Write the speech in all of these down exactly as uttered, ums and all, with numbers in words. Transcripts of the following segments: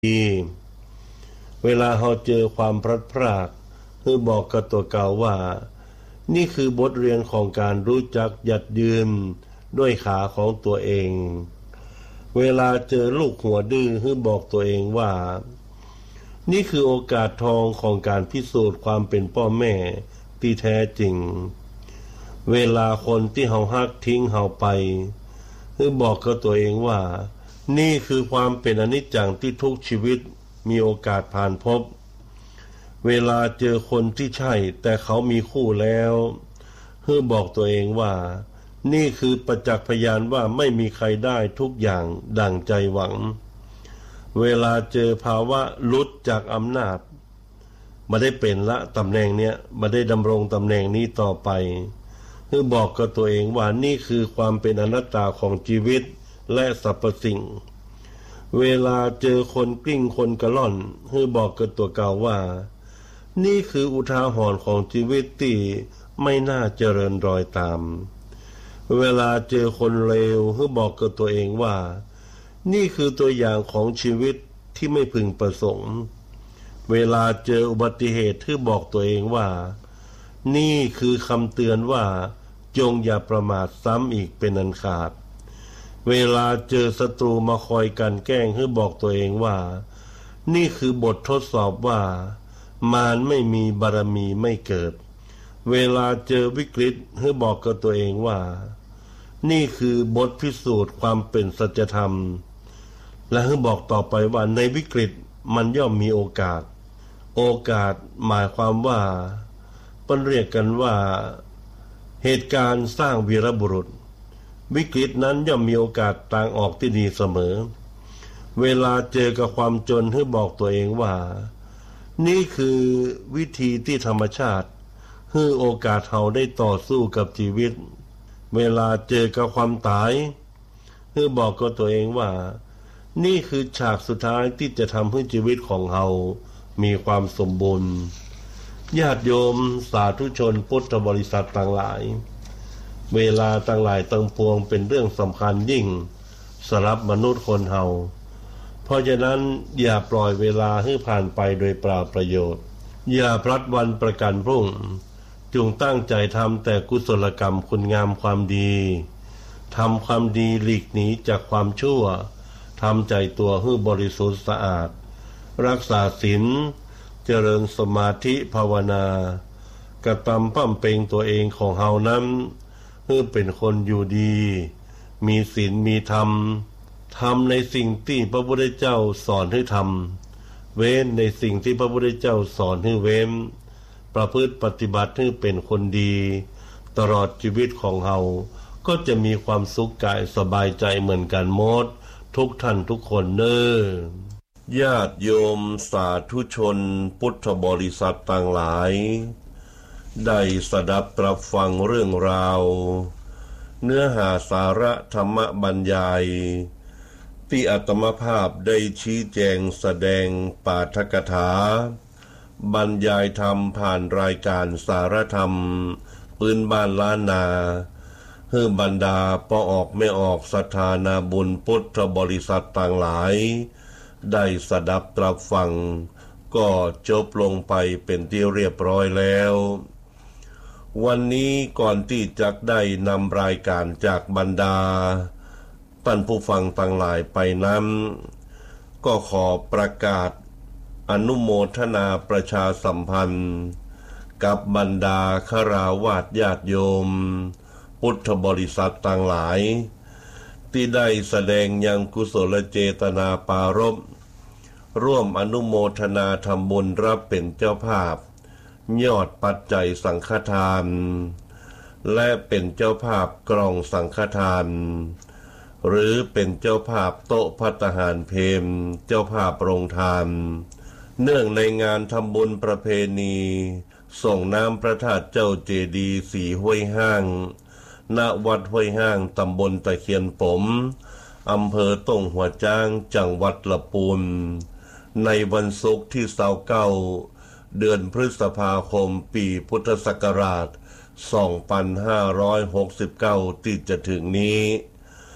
เวลาเราเจอความพลัดพรากคือบอกกับตัวเก่าว่านี่คือบทเรียนของการรู้จักหยัดยืนด้วยขาของตัวเองเวลาเจอลูกหัวดื้อคือบอกตัวเองว่านี่คือโอกาสทองของการพิสูจน์ความเป็นพ่อแม่ที่แท้จริงเวลาคนที่เฮาฮักทิ้งเฮาไปคือบอกกับตัวเองว่านี่คือความเป็นอนิจจังที่ทุกชีวิตมีโอกาสผ่านพบเวลาเจอคนที่ใช่แต่เขามีคู่แล้วคือบอกตัวเองว่านี่คือประจักษ์พยานว่าไม่มีใครได้ทุกอย่างดั่งใจหวังเวลาเจอภาวะหลุดจากอำนาจมาได้เป็นละตำแหน่งเนี้ยมาได้ดำรงตำแหน่งนี้ต่อไปคือบอกกับตัวเองว่านี่คือความเป็นอนัตตาของชีวิตและสรรพสิ่งเวลาเจอคนกลิ้งคนกระล่อนคือบอกกับตัวเก่าว่านี่คืออุทาหรณ์ของชีวิตที่ไม่น่าเจริญรอยตามเวลาเจอคนเลวคือบอกกับตัวเองว่านี่คือตัวอย่างของชีวิตที่ไม่พึงประสงค์เวลาเจออุบัติเหตุคือบอกตัวเองว่านี่คือคำเตือนว่าจงอย่าประมาทซ้ำอีกเป็นอันขาดเวลาเจอศัตรูมาคอยกันแกล้งคือบอกตัวเองว่านี่คือบททดสอบว่ามารไม่มีบารมีไม่เกิดเวลาเจอวิกฤตคือบอกกับตัวเองว่านี่คือบทพิสูจน์ความเป็นสัจธรรมและคือบอกต่อไปว่าในวิกฤตมันย่อมมีโอกาสโอกาสหมายความว่าเป็นเรียกกันว่าเหตุการณ์สร้างวีรบุรุษวิกฤตนั้นย่อมมีโอกาสทางออกที่ดีเสมอเวลาเจอกับความจนให้บอกตัวเองว่านี่คือวิธีที่ธรรมชาติให้โอกาสเราได้ต่อสู้กับชีวิตเวลาเจอกับความตายให้บอกกับตัวเองว่านี่คือฉากสุดท้ายที่จะทำให้ชีวิตของเรามีความสมบูรณ์ญาติโยมสาธุชนพุทธบริษัทต่างหลายเวลาต่างหลายตั้งปวงเป็นเรื่องสำคัญยิ่งสำหรับมนุษย์คนเฮาเพราะฉะนั้นอย่าปล่อยเวลาให้ผ่านไปโดยเปล่าประโยชน์อย่าพลัดวันประกันพรุ่งจงตั้งใจทำแต่กุศลกรรมคุณงามความดีทำความดีหลีกหนีจากความชั่วทำใจตัวให้บริสุทธิ์สะอาดรักษาศีลเจริญสมาธิภาวนากระทำปั้มเปงตัวเองของเฮานั้นให้เป็นคนอยู่ดีมีศีลมีธรรมทำในสิ่งที่พระพุทธเจ้าสอนให้ทำเว้นในสิ่งที่พระพุทธเจ้าสอนให้เว้นประพฤติปฏิบัติให้เป็นคนดีตลอดชีวิตของเฮาก็จะมีความสุขกายสบายใจเหมือนกันหมดทุกท่านทุกคนเน้อญาติโยมสาธุชนพุทธบริษัทต่างหลายได้สดับตรับฟังเรื่องราวเนื้อหาสาระธรรมบรรยายที่อาตมาภาพได้ชี้แจงแสดงปาฐกถาบรรยายธรรมผ่านรายการสารธรรมปืนบ้านล้านนาเพื่อบรรดาปอออกไม่ออกศรัทธานาบุญพุทธบริษัทต่างหลายได้สดับตรับฟังก็จบลงไปเป็นที่เรียบร้อยแล้ววันนี้ก่อนที่จะได้นำรายการจากบรรดาท่านผู้ฟังต่างหลายไปนั้นก็ขอประกาศอนุโมทนาประชาสัมพันธ์กับบรรดาฆราวาสญาติโยมพุทธบริษัทต่างหลายที่ได้แสดงยังกุศลเจตนาปารภร่วมอนุโมทนาทำบุญรับเป็นเจ้าภาพยอดปัจจัยสังฆทานและเป็นเจ้าภาพกล่องสังฆทานหรือเป็นเจ้าภาพโต๊ะภัตตาหารเพมเจ้าภาพโรงทานเนื่องในงานทำบุญประเพณีส่งน้ำพระธาตุเจ้าเจดีย์สีห้วยห้างณวัดห้วยห้างตำบลตะเคียนปมอำเภอต้งหัวจ้างจังหวัดลำพูนในวันศุกร์ที่ยี่สิบเก้าเดือนพฤษภาคมปีพุทธศักราชสองพันห้าร้อยหกสิบเก้าที่จะถึงนี้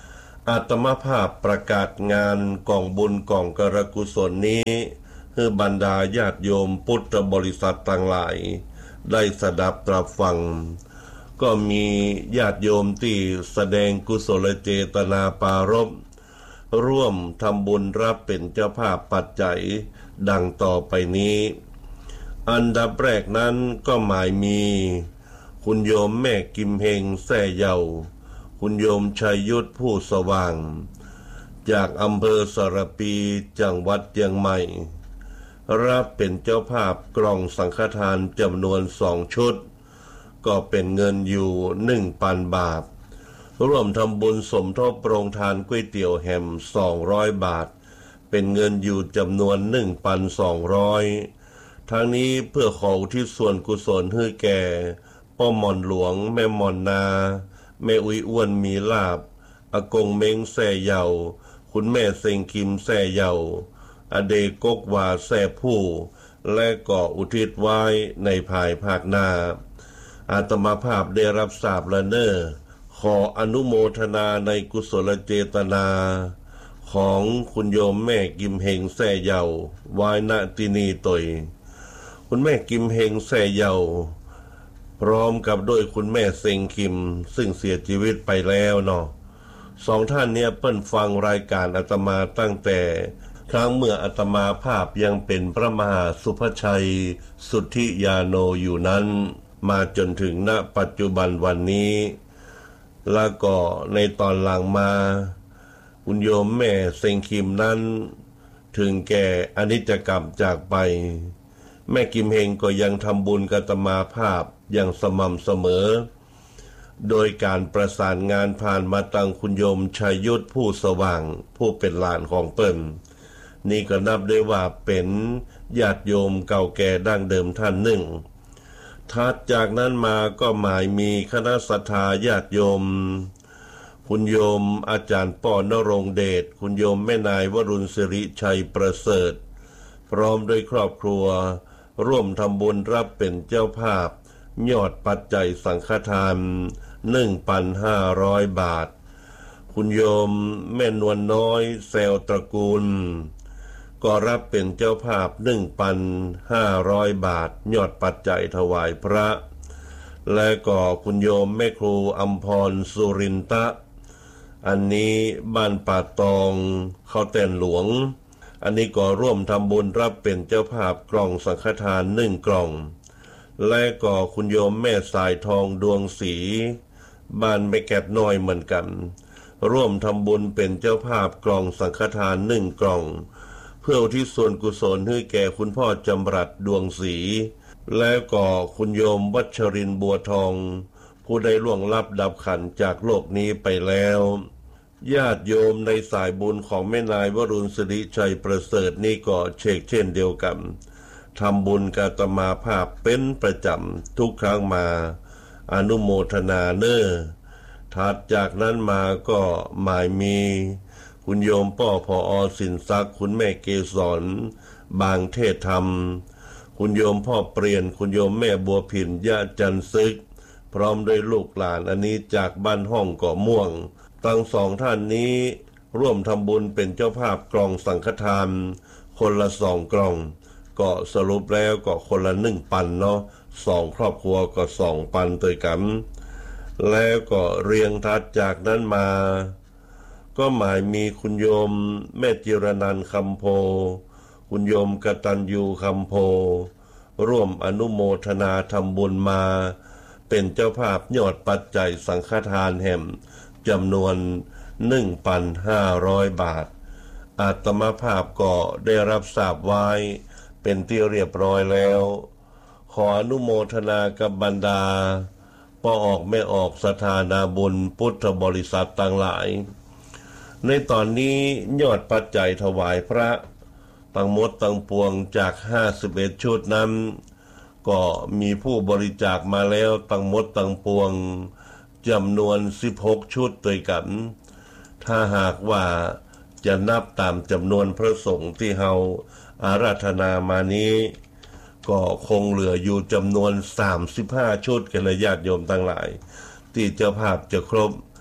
อาตมาภาพประกาศงานกองบุญกองกระกุศลนี้ให้บรรดาญาติโยมพุทธบริษัทต่างหลายได้สดับตรับฟังก็มีญาติโยมที่แสดงกุศลเจตนาปารภร่วมทำบุญรับเป็นเจ้าภาพปัจจัยดังต่อไปนี้อันดับแรกนั้นก็หมายมีคุณโยมแม่กิมเฮงแซ่เยาคุณโยมชัยยุทธผู้สว่างจากอำเภอสระปีจังหวัดเชียงใหม่รับเป็นเจ้าภาพกล่องสังฆทานจำนวนสองชุดก็เป็นเงินอยู่หนึ่งพันบาทร่วมทำบุญสมทบโรงทานก๋วยเตี๋ยวแฮมสองร้อยบาทเป็นเงินอยู่จำนวนหนึ่งพันสองร้อยทั้งนี้เพื่อขออุทิศส่วนกุศลให้แก่พ่อหม่อนหลวงแม่หม่อนนาแม่อุ้ยอ้วนมีลาบอากงเม้งแซ่เยาคุณแม่เซงคิมแซ่เยาอเดกกวาแซ่ผู้และก่ออุทิศไว้ในภายภาคหน้าอาตมาภาพได้รับทราบและเนอขออนุโมทนาในกุศลเจตนาของคุณโยมแม่กิมเฮงแซ่เยาวายณที่นี่ตยคุณแม่กิมเฮงแซ่เยาพร้อมกับด้วยคุณแม่เซงคิมซึ่งเสียชีวิตไปแล้วเนาะสองท่านเนี่ยเปิ้นฟังรายการอาตมาตั้งแต่ครั้งเมื่ออาตมาภาพยังเป็นพระมหาสุภชัยสุทธิยาโนอยู่นั้นมาจนถึงณปัจจุบันวันนี้แล้วก็ในตอนหลังมาคุณโยมแม่เซงคิมนั้นถึงแก่อนิจจกรรมจากไปแม่กิมเฮงก็ยังทำบุญกับอาตมาภาพอย่างสม่ำเสมอโดยการประสานงานผ่านมาตังคุณโยมชัยยุทธผู้สว่างผู้เป็นหลานของเปิ้นนี่ก็นับได้ว่าเป็นญาติโยมเก่าแก่ดั้งเดิมท่านหนึ่งถัดจากนั้นมาก็หมายมีคณะศรัทธาญาติโยมคุณโยมอาจารย์ป้อนรงเดชคุณโยมแม่นายวรุณสิริชัยประเสริฐพร้อมด้วยครอบครัวร่วมทำบุญรับเป็นเจ้าภาพยอดปัจจัยสังฆทาน หนึ่งพันห้าร้อย บาทคุณโยมแม่นวลน้อยแซวตระกูลก็รับเป็นเจ้าภาพ หนึ่งพันห้าร้อย บาทยอดปัจจัยถวายพระและก็คุณโยมแม่ครูอัมพรสุรินตะอันนี้บ้านป่าตองเขาแต่นหลวงอันนี้ก็ร่วมทำบุญรับเป็นเจ้าภาพกล่องสังฆทานหนึ่งกล่องและก็คุณโยมแม่สายทองดวงศรีบ้านแม่แกดน้อยเหมือนกันร่วมทำบุญเป็นเจ้าภาพกล่องสังฆทานหนึ่งกล่องเพื่ออุทิศส่วนกุศลให้แก่คุณพ่อจำรัดดวงศรีและก็คุณโยมวัชรินทร์บัวทองผู้ได้ล่วงลับดับขันจากโลกนี้ไปแล้วญาติโยมในสายบุญของแม่นายวรุณสิริชัยประเสริฐนี่ก็เช่นเช่นเดียวกันทำบุญกับอาตมาภาพเป็นประจำทุกครั้งมาอนุโมทนาเนอถัดจากนั้นมาก็หมายมีคุณโยมป้อพออสินศักดิ์คุณแม่เกศรบางเทศธรรมคุณโยมพ่อเปลี่ยนคุณโยมแม่บัวผินยะจันซึกพร้อมด้วยลูกหลานอันนี้จากบ้านห้องเกาะม่วงทั้งสองท่านนี้ร่วมทำบุญเป็นเจ้าภาพกล่องสังฆทานคนละสองกล่องก็สรุปแล้วก็คนละหนึ่งปันเนาะสองครอบครัวก็สองปันตัวกันแล้วก็เรียงทัดจากนั้นมาก็หมายมีคุณโยมแม่จิรนันท์คำโพคุณโยมกตัญญูคำโพร่วมอนุโมทนาทำบุญมาเป็นเจ้าภาพยอดปัจจัยสังฆทานแห่มจำนวน หนึ่งพันห้าร้อย บาทอาตมาภาพก็ได้รับทราบไว้เป็นที่เรียบร้อยแล้วขออนุโมทนากับบรรดาพ่อออกแม่ออกสถานาบุญพุทธบริษัทต่างหลายในตอนนี้ยอดปัจจัยถวายพระตั้งหมดตั้งปวงจากห้าสิบเอ็ดชุดนั้นก็มีผู้บริจาคมาแล้วตั้งหมดตั้งปวงจำนวนสิบหกชุดด้วยกันถ้าหากว่าจะนับตามจำนวนพระสงฆ์ที่เฮาอาราธนามานี้ก็คงเหลืออยู่จำนวนสามสิบห้าชุดกันเลยญาติโยมทั้งหลายที่เจ้าภาพจะครบ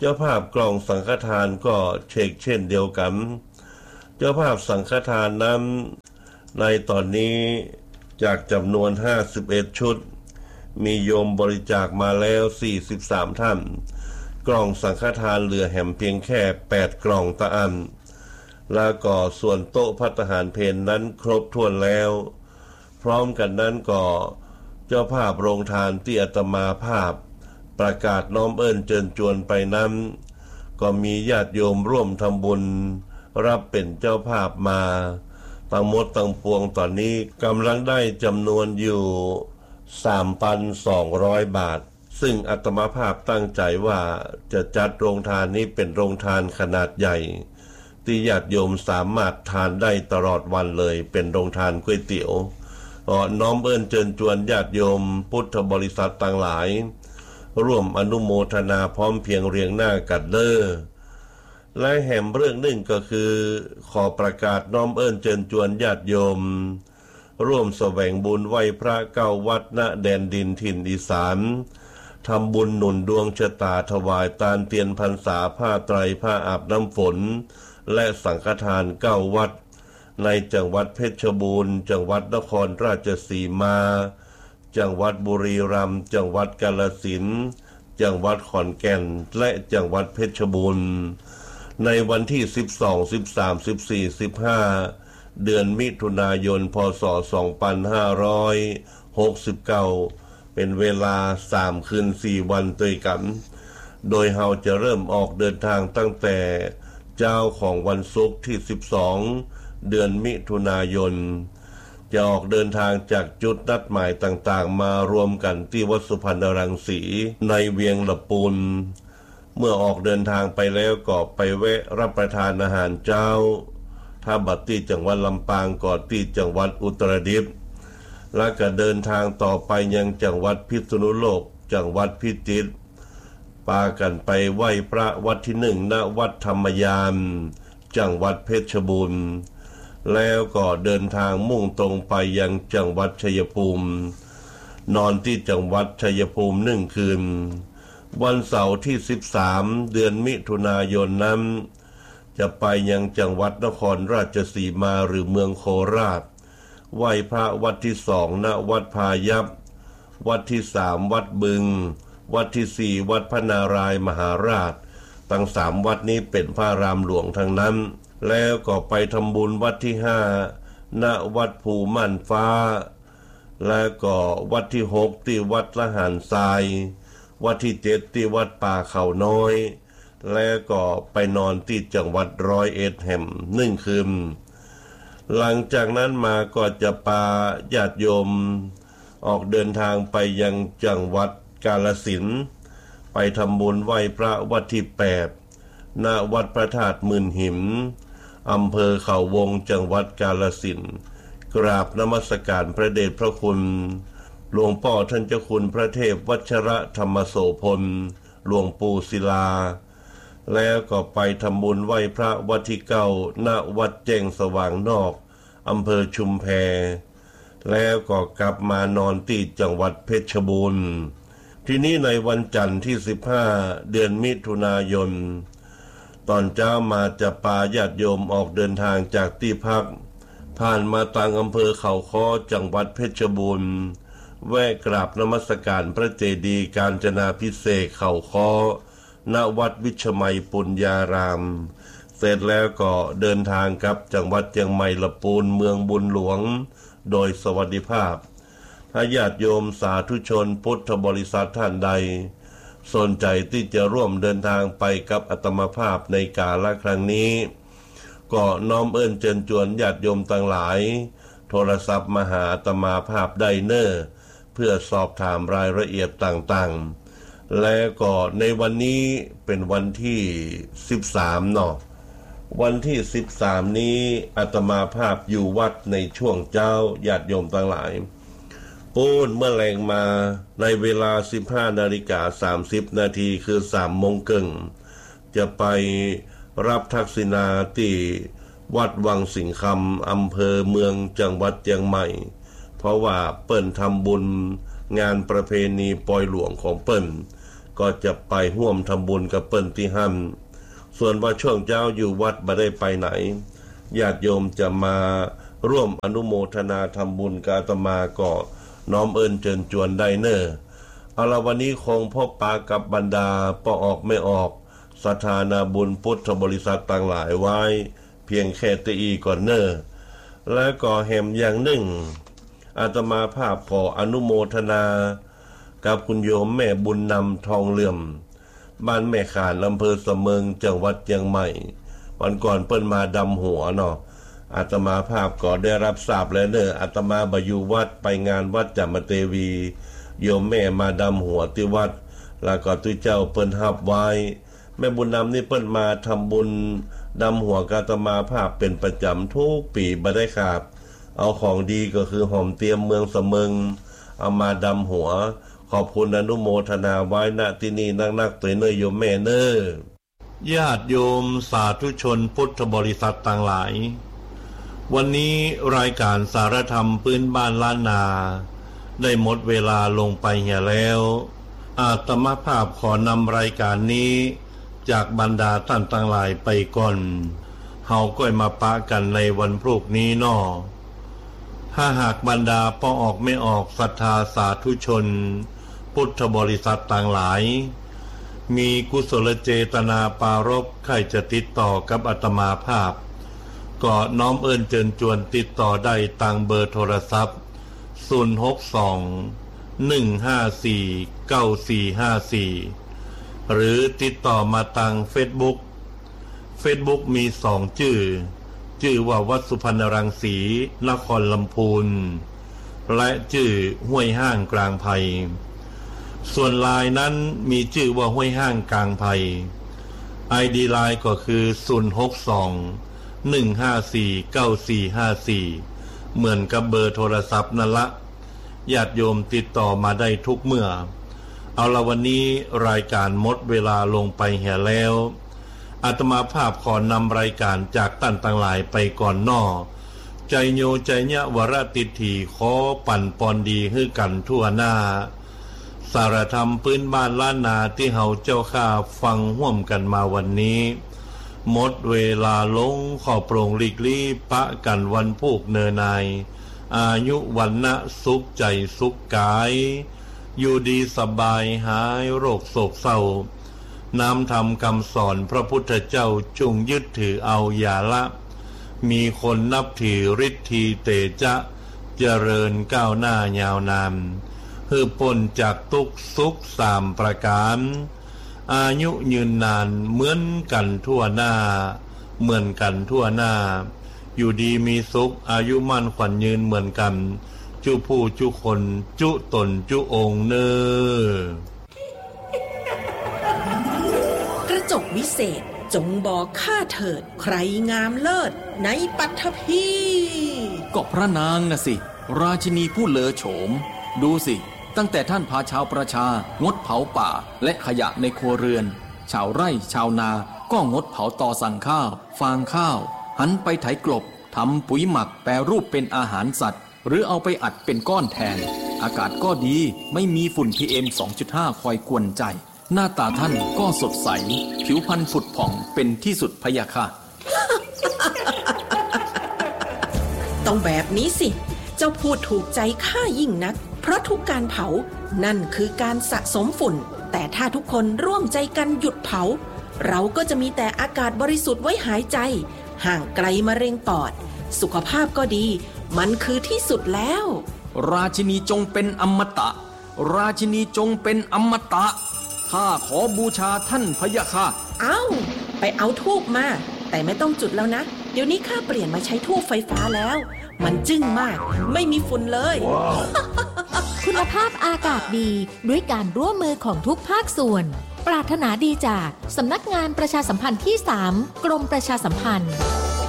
เจ้าภาพกล่องสังฆทานก็เช็คเช่นเดียวกันเจ้าภาพสังฆทานนั้นในตอนนี้จากจำนวนห้าสิบเอ็ดชุดมีโยมบริจาคมาแล้วสี่สิบสามท่านกล่องสังฆทานเหลือแหมเพียงแค่แปดกล่องตะอันแล้วก็ส่วนโต๊ะภัตตาหารเพลนั้นครบถ้วนแล้วพร้อมกันนั้นก็เจ้าภาพโรงทานที่อาตมาภาพประกาศน้อมเอิ้นเชิญชวนไปนั้นก็มีญาติโยมร่วมทำบุญรับเป็นเจ้าภาพมาทั้งหมดทั้งปวงตอนนี้กำลังได้จำนวนอยู่ สามพันสองร้อย บาทซึ่งอาตมาภาพตั้งใจว่าจะจัดโรงทานนี้เป็นโรงทานขนาดใหญ่ที่ญาติโยมสามารถทานได้ตลอดวันเลยเป็นโรงทานก๋วยเตี๋ยวน้อมเอิ้นเชิญชวนญาติโยมพุทธบริษัทต่างหลายร่วมอนุโมทนาพร้อมเพียงเรียงหน้ากันเด้อและแห่งเรื่องหนึ่งก็คือขอประกาศน้อมเอิ้นเชิญชวนญาติโยมร่วมแสวงบุญไหว้พระเก้าวัดณแดนดินถิ่นอีสานทำบุญหนุนดวงชะตาถวายตาลเตียนพรรษาผ้าไตรผ้าอาบน้ำฝนและสังฆทานเก้าวัดในจังหวัดเพชรบูรณ์จังหวัดนครราชสีมาจังหวัดบุรีรัมย์จังหวัดกาฬสินธุ์จังหวัดขอนแก่นและจังหวัดเพชรบูรณ์ในวันที่สิบสอง สิบสาม สิบสี่ สิบห้าเดือนมิถุนายนพศสองพันห้าร้อยหกสิบเก้าเป็นเวลาสามคืนสี่วันด้วยกันโดยเราจะเริ่มออกเดินทางตั้งแต่เช้าของวันศุกร์ที่สิบสองเดือนมิถุนายนจะออกเดินทางจากจุดนัดหมายต่างๆมารวมกันที่วัดสุพรรณรังสีในเวียงละปูนเมื่อออกเดินทางไปแล้วก็ไปแวะรับประทานอาหารเช้าถ้าบัดที่จังหวัดลำปางก็ที่จังหวัดอุตรดิตถ์แล้วก็เดินทางต่อไปยังจังหวัดพิษณุโลกจังหวัดพิจิตรพากันไปไหว้พระวัดที่หนึ่งณวัดธรรมยานจังหวัดเพชรบูรณ์แล้วก็เดินทางมุ่งตรงไปยังจังหวัดชัยภูมินอนที่จังหวัดชัยภูมิหนึ่งคืนวันเสาร์ที่สิบสามเดือนมิถุนายนนั้นจะไปยังจังหวัดนครราชสีมาหรือเมืองโคราชไหว้พระวัดที่สองณวัดพายัพวัดที่สามวัดบึงวัดที่สี่วัดพระนารายมหาราชทั้งสามวัดนี้เป็นพระรามหลวงทั้งนั้นแล้วก็ไปทำบุญวัดที่ห้าณวัดภูม่านฟ้าแล้วก็วัดที่หกที่วัดละหารทรายวัดที่เจ็ดที่วัดป่าเขาน้อยแล้วก็ไปนอนที่จังหวัดร้อยเอ็ดแห่มหนึ่งคืนหลังจากนั้นมาก็จะพาญาติโยมออกเดินทางไปยังจังหวัดกาฬสินธุ์ไปทำบุญไหว้พระวัดที่แปดณวัดพระธาตุหมื่นหินอำเภอเขาวงจังหวัดกาฬสินธุ์กราบนมัสการพระเดชพระคุณหลวงพ่อท่านเจ้าคุณพระเทพวัชระธรรมโสพลหลวงปู่ศิลาแล้วก็ไปทำบุญไหว้พระวัดที่เก้าณวัดแจ้งสว่างนอกอำเภอชุมแพแล้วก็กลับมานอนที่จังหวัดเพชรบูรณ์ที่นี้ในวันจันทร์ที่สิบห้าเดือนมิถุนายนตอนเช้ามาจะพาญาติโยมออกเดินทางจากที่พักผ่านมาทางอำเภอเขาค้อจังหวัดเพชรบูรณ์แวะกราบนมัสการพระเจดีย์กาญจนาภิเษกเขาค้อณวัดวิชมัยปุญญารามเสร็จแล้วก็เดินทางกลับจังหวัดเชียงใหม่ละปูนเมืองบุญหลวงโดยสวัสดิภาพถ้าญาติโยมสาธุชนพุทธบริษัทท่านใดสนใจที่จะร่วมเดินทางไปกับอาตมาภาพในกาลครั้งนี้ก็น้อมเอิ้นเชิญชวนญาติโยมทั้งหลายโทรศัพท์มาหาอาตมาภาพได้เน้อเพื่อสอบถามรายละเอียดต่างๆและก็ในวันนี้เป็นวันที่สิบสามเนาะวันที่สิบสามนี้อาตมาภาพอยู่วัดในช่วงเช้าญาติโยมทั้งหลายปูนเมื่อแรงมาในเวลา สิบห้านาฬิกาสามสิบนาทีคือสามโมงครึ่งจะไปรับทักษิณาที่วัดวังสิงคำอำเภอเมืองจังหวัดเชียงใหม่เพราะว่าเปิ้นทำบุญงานประเพณีปล่อยหลวงของเปิ้นก็จะไปร่วมทำบุญกับเปิ้นที่ห้ำส่วนว่าช่วงเจ้าอยู่วัดบ่ได้ไปไหนญาติโยมจะมาร่วมอนุโมทนาทำบุญกับอาตมาก็น้อมเอิ้นเชิญชวนได้เน้อเอาละวันนี้คงพบปะกับบรรดาปออกไม่ออกศรัทธานาบุญพุทธบริษัทต่างหลายไว้เพียงแค่ตีก่อนเน้อและก็แหมอย่างหนึ่งอาตมาภาพขออนุโมทนากับคุณโยมแม่บุญนำทองเหลื่อมบ้านแม่ขานอำเภอสะเมิงจังหวัดเชียงใหม่วันก่อนเปิ้นมาดำหัวเนาะอาตมาภาพก็ได้รับทราบแล้วเน้ออาตมาบอยู่วัดไปงานวัดจามเทวีโยมแม่มาดำหัวที่วัดแล้วก็ตุเจ้าเปิ้นรับไว้แม่บุญนำนี่เปิ้นมาทำบุญดำหัวกับอาตมาภาพเป็นประจำทุกปีบ่ได้ขาดเอาของดีก็คือหอมเตรียมเมืองสะเมิงเอามาดำหัวขอบคุณอนุโมทนาไว้ณที่นี่นักๆตัวเนยโยมแม่เน้อญาติโยมสาธุชนพุทธบริษัทต่างหลายวันนี้รายการสารธรรมพื้นบ้านล้านนาได้หมดเวลาลงไปเหี่ยแล้วอาตมาภาพขอนำรายการนี้จากบรรดาท่านต่างหลายไปก่อนเฮาก็มาปะกันในวันพรุ่งนี้น้อถ้าหากบรรดาป้อออกไม่ออกศรัทธาสาธุชนพุทธบริษัทต่างหลายมีกุศลเจตนาปารภใครจะติดต่อกับอาตมาภาพก็น้อมเอิ้นเชิญชวนติดต่อได้ตามเบอร์โทรศัพท์ศูนย์ หก สอง หนึ่ง ห้า สี่ เก้า สี่ ห้า สี่หรือติดต่อมาทาง Facebook Facebook มีสองชื่อชื่อว่าวัดสุพรรณรังสีนครลำพูนและชื่อห้วยห้างกลางไผ่ส่วนไลน์นั้นมีชื่อว่าห้วยห้างกลางไผ่ ไอ ดี ไลน์ก็คือศูนย์ หก สอง หนึ่ง ห้า สี่ เก้า สี่ ห้า สี่เหมือนกับเบอร์โทรศัพท์นั่นละญาติโยมติดต่อมาได้ทุกเมื่อเอาละวันนี้รายการหมดเวลาลงไปเหี่ยแล้วอาตมาภาพขอนำรายการจากท่านต่างหลายไปก่อนนอใจโยใจเนะวรติถีขอปั่นปอนดีให้กันทั่วหน้าสารธรรมพื้นบ้านล้านนาที่เฮาเจ้าข้าฟังห่วมกันมาวันนี้หมดเวลาลงขอโปร่งหลีกลี่ปะกันวันพูกเนนายอายุวันนะสุขใจสุขกายอยู่ดีสบายหายโรคโศกเศร้านำธรรมคำสอนพระพุทธเจ้าจงยึดถือเอาอย่าละมีคนนับถือฤทธีเตจะเจริญก้าวหน้ายาวนานเพื่อพ้นจากทุกข์สุขสามประการอายุยืนนานเหมือนกันทั่วหน้าเหมือนกันทั่วหน้าอยู่ดีมีสุขอายุมั่นขวัญยืนเหมือนกันจุผู้จุคนจุตนจุองค์เนอกระจกวิเศษจงบอกข้าเถิดใครงามเลิศในปัทภีก็พระนางน่ะสิราชินีผู้เลอโฉมดูสิตั้งแต่ท่านพาชาวประชางดเผาป่าและขยะในครัวเรือนชาวไร่ชาวนาก็งดเผาตอสั่งข้าวฟางข้าวหันไปไถกลบทำปุ๋ยหมักแปรรูปเป็นอาหารสัตว์หรือเอาไปอัดเป็นก้อนแทนอากาศก็ดีไม่มีฝุ่น พี เอ็ม สองจุดห้า คอยกวนใจหน้าตาท่านก็สดใสผิวพรรณผุดผ่องเป็นที่สุดพะยะค่ะต้องแบบนี้สิเจ้าพูดถูกใจข้ายิ่งนักเพราะทุกการเผานั่นคือการสะสมฝุ่นแต่ถ้าทุกคนร่วมใจกันหยุดเผาเราก็จะมีแต่อากาศบริสุทธิ์ไว้หายใจห่างไกลมะเร็งปอดสุขภาพก็ดีมันคือที่สุดแล้วราชินีจงเป็นอมตะราชินีจงเป็นอมตะข้าขอบูชาท่านพะยะค่ะเอ้าไปเอาธูปมาแต่ไม่ต้องจุดแล้วนะเดี๋ยวนี้ข้าเปลี่ยนมาใช้ธูปไฟฟ้าแล้วมันจึ้งมากไม่มีฝุ่นเลย wow. คุณภาพอากาศดีด้วยการร่วมมือของทุกภาคส่วนปรารถนาดีจากสำนักงานประชาสัมพันธ์ที่สามกรมประชาสัมพันธ์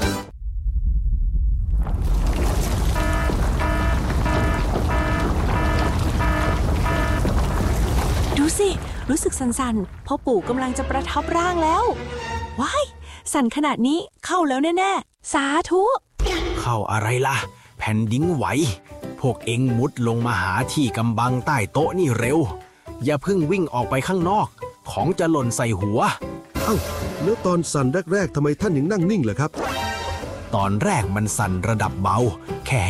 ดูสิรู้สึกสั่นๆพ่อปู่กำลังจะประทับร่างแล้วว้ายสั่นขนาดนี้เข้าแล้วแน่ๆสาธุเข้าอะไรล่ะแผ่นดินไหวพวกเอ็งมุดลงมาหาที่กำบังใต้โต๊ะนี่เร็วอย่าเพิ่งวิ่งออกไปข้างนอก ของจะหล่นใส่หัวเอ้าแล้วตอนสั่นแรกๆทำไมท่านยังนั่งนิ่งล่ะครับตอนแรกมันสั่นระดับเบาแค่